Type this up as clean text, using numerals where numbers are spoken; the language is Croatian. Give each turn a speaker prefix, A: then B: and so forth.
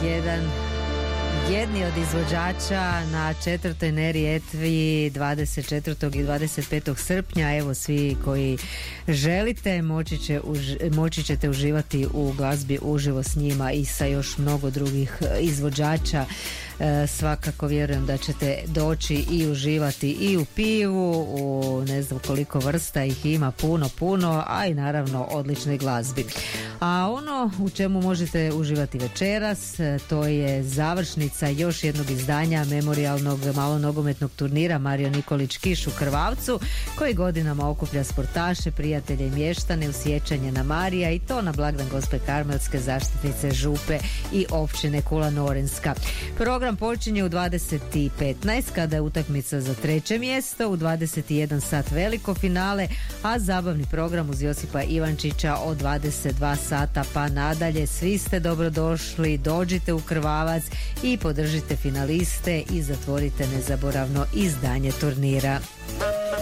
A: jedni od izvođača na 4. Neri Etvi 24. i 25. srpnja. Evo, svi koji želite moći ćete uživati u glazbi uživo s njima i sa još mnogo drugih izvođača. Svakako vjerujem da ćete doći i uživati i u pivu, u ne znam koliko vrsta ih ima, puno, a i naravno odličnoj glazbi. A ono u čemu možete uživati večeras, to je završnica još jednog izdanja memorijalnog malonogometnog turnira Mario Nikolić Kiš u Krvavcu, koji godinama okuplja sportaše, prijatelje i mještane u sjećanje na Marija, i to na blagdan Gospe Karmelske, zaštitnice Župe i općine Kula Norinska. Program počinje u 20:15 kada je utakmica za 3. mjesto, u 21 sat veliko finale, a zabavni program uz Josipa Ivančića od 22 sata pa nadalje. Svi ste dobrodošli, dođite u Krvavac i podržite finaliste i zatvorite nezaboravno izdanje turnira.